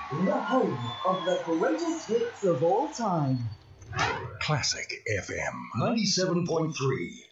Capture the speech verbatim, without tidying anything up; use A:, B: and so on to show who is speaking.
A: The home of the greatest hits of all time.
B: Classic F M ninety-seven point three.